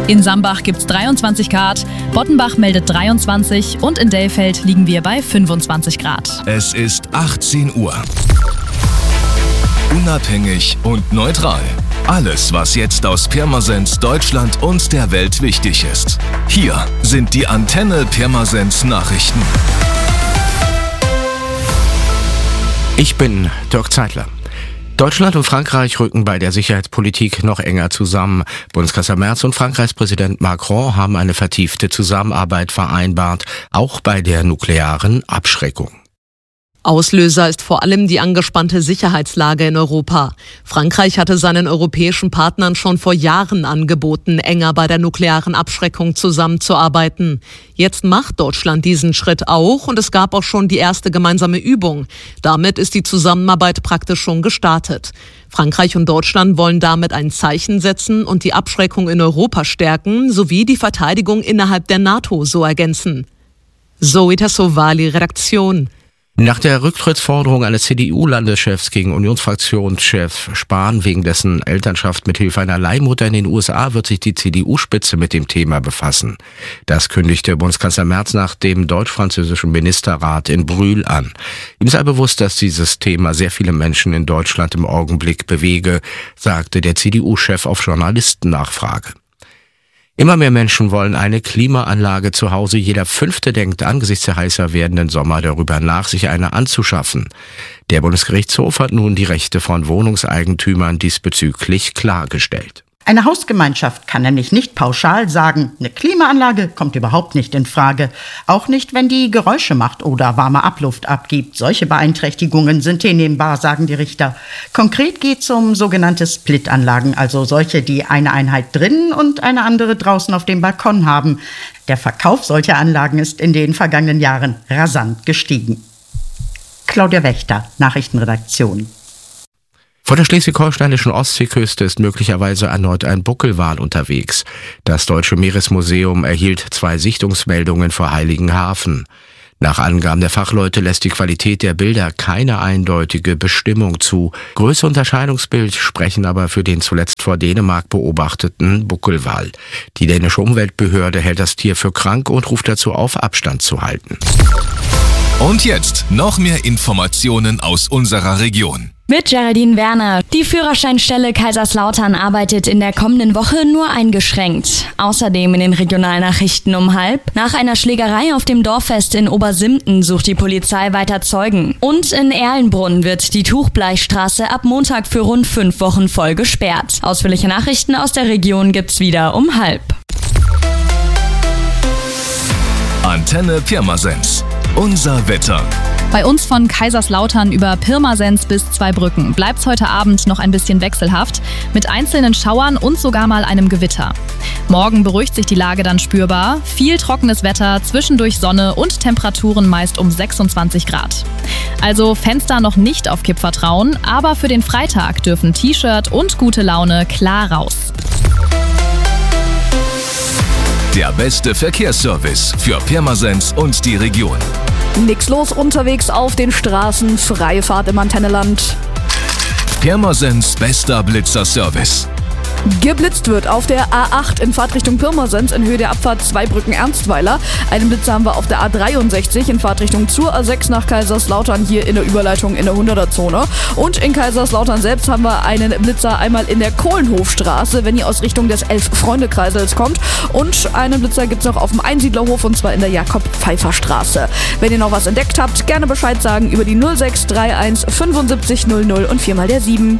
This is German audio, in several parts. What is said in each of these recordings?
In Sambach gibt's 23 Grad, Bottenbach meldet 23 und in Dellfeld liegen wir bei 25 Grad. Es ist 18 Uhr. Unabhängig und neutral. Alles, was jetzt aus Pirmasens, Deutschland und der Welt wichtig ist. Hier sind die Antenne Pirmasens Nachrichten. Ich bin Dirk Zeitler. Deutschland und Frankreich rücken bei der Sicherheitspolitik noch enger zusammen. Bundeskanzler Merz und Frankreichs Präsident Macron haben eine vertiefte Zusammenarbeit vereinbart, auch bei der nuklearen Abschreckung. Auslöser ist vor allem die angespannte Sicherheitslage in Europa. Frankreich hatte seinen europäischen Partnern schon vor Jahren angeboten, enger bei der nuklearen Abschreckung zusammenzuarbeiten. Jetzt macht Deutschland diesen Schritt auch und es gab auch schon die erste gemeinsame Übung. Damit ist die Zusammenarbeit praktisch schon gestartet. Frankreich und Deutschland wollen damit ein Zeichen setzen und die Abschreckung in Europa stärken, sowie die Verteidigung innerhalb der NATO so ergänzen. Zoe Tassovali, Redaktion. Nach der Rücktrittsforderung eines CDU-Landeschefs gegen Unionsfraktionschef Spahn wegen dessen Elternschaft mit Hilfe einer Leihmutter in den USA wird sich die CDU-Spitze mit dem Thema befassen. Das kündigte Bundeskanzler Merz nach dem deutsch-französischen Ministerrat in Brühl an. Ihm sei bewusst, dass dieses Thema sehr viele Menschen in Deutschland im Augenblick bewege, sagte der CDU-Chef auf Journalistennachfrage. Immer mehr Menschen wollen eine Klimaanlage zu Hause. Jeder Fünfte denkt angesichts der heißer werdenden Sommer darüber nach, sich eine anzuschaffen. Der Bundesgerichtshof hat nun die Rechte von Wohnungseigentümern diesbezüglich klargestellt. Eine Hausgemeinschaft kann nämlich nicht pauschal sagen, eine Klimaanlage kommt überhaupt nicht in Frage. Auch nicht, wenn die Geräusche macht oder warme Abluft abgibt. Solche Beeinträchtigungen sind hinnehmbar, sagen die Richter. Konkret geht es um sogenannte Splitanlagen, also solche, die eine Einheit drinnen und eine andere draußen auf dem Balkon haben. Der Verkauf solcher Anlagen ist in den vergangenen Jahren rasant gestiegen. Claudia Wächter, Nachrichtenredaktion. Vor der schleswig-holsteinischen Ostseeküste ist möglicherweise erneut ein Buckelwal unterwegs. Das Deutsche Meeresmuseum erhielt 2 Sichtungsmeldungen vor Heiligenhafen. Nach Angaben der Fachleute lässt die Qualität der Bilder keine eindeutige Bestimmung zu. Größe und Erscheinungsbild sprechen aber für den zuletzt vor Dänemark beobachteten Buckelwal. Die dänische Umweltbehörde hält das Tier für krank und ruft dazu auf, Abstand zu halten. Und jetzt noch mehr Informationen aus unserer Region. Mit Geraldine Werner. Die Führerscheinstelle Kaiserslautern arbeitet in der kommenden Woche nur eingeschränkt. Außerdem in den Regionalnachrichten um 12:30. Nach einer Schlägerei auf dem Dorffest in Obersimten sucht die Polizei weiter Zeugen. Und in Erlenbrunn wird die Tuchbleichstraße ab Montag für rund 5 Wochen voll gesperrt. Ausführliche Nachrichten aus der Region gibt's wieder um 12:30. Antenne Pirmasens. Unser Wetter. Bei uns von Kaiserslautern über Pirmasens bis Zweibrücken bleibt's heute Abend noch ein bisschen wechselhaft, mit einzelnen Schauern und sogar mal einem Gewitter. Morgen beruhigt sich die Lage dann spürbar. Viel trockenes Wetter, zwischendurch Sonne und Temperaturen meist um 26 Grad. Also Fenster noch nicht auf Kipp vertrauen, aber für den Freitag dürfen T-Shirt und gute Laune klar raus. Der beste Verkehrsservice für Pirmasens und die Region. Nix los unterwegs auf den Straßen, freie Fahrt im Antenneland. Pirmasens bester Blitzerservice. Geblitzt wird auf der A8 in Fahrtrichtung Pirmasens in Höhe der Abfahrt Zweibrücken-Ernstweiler. Einen Blitzer haben wir auf der A63 in Fahrtrichtung zur A6 nach Kaiserslautern, hier in der Überleitung in der 100er-Zone. Und in Kaiserslautern selbst haben wir einen Blitzer einmal in der Kohlenhofstraße, wenn ihr aus Richtung des Elf-Freunde-Kreisels kommt. Und einen Blitzer gibt es noch auf dem Einsiedlerhof, und zwar in der Jakob-Pfeiffer-Straße. Wenn ihr noch was entdeckt habt, gerne Bescheid sagen über die 0631 75 00 und 4 mal der 7.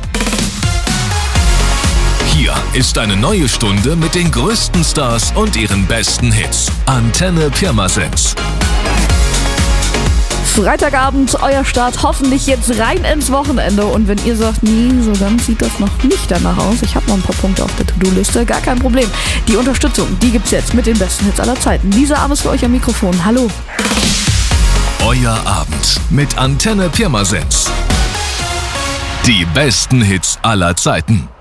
Hier ist eine neue Stunde mit den größten Stars und ihren besten Hits. Antenne Pirmasens. Freitagabend, euer Start hoffentlich jetzt rein ins Wochenende. Und wenn ihr sagt, nee, so ganz sieht das noch nicht danach aus, ich habe noch ein paar Punkte auf der To-Do-Liste, gar kein Problem. Die Unterstützung, die gibt's jetzt mit den besten Hits aller Zeiten. Lisa Abend für euch am Mikrofon. Hallo. Euer Abend mit Antenne Pirmasens. Die besten Hits aller Zeiten.